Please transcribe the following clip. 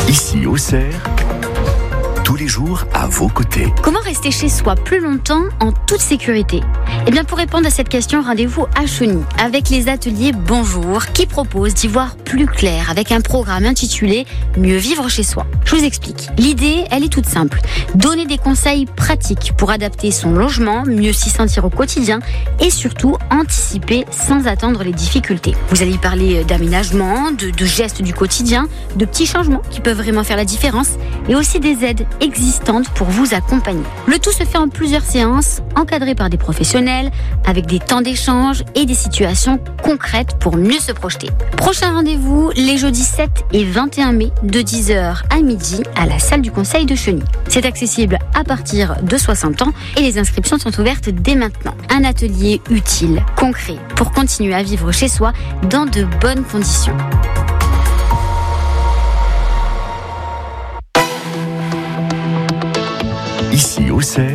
Ici Auxerre, tous les jours à vos côtés. Comment rester chez soi plus longtemps en toute sécurité ? Eh bien, pour répondre à cette question, rendez-vous à Cheny avec les ateliers Bonjour qui proposent d'y voir plus clair avec un programme intitulé Mieux vivre chez soi. Je vous explique. L'idée, elle est toute simple. Donner des conseils pratiques pour adapter son logement, mieux s'y sentir au quotidien et surtout anticiper sans attendre les difficultés. Vous allez y parler d'aménagement, de gestes du quotidien, de petits changements qui peuvent vraiment faire la différence et aussi des aides existantes pour vous accompagner. Le tout se fait en plusieurs séances, encadrées par des professionnels, avec des temps d'échange et des situations concrètes pour mieux se projeter. Prochain rendez-vous, les jeudis 7 et 21 mai, de 10h à midi, à la salle du Conseil de Cheny. C'est accessible à partir de 60 ans et les inscriptions sont ouvertes dès maintenant. Un atelier utile, concret, pour continuer à vivre chez soi dans de bonnes conditions. Ici Auxerre,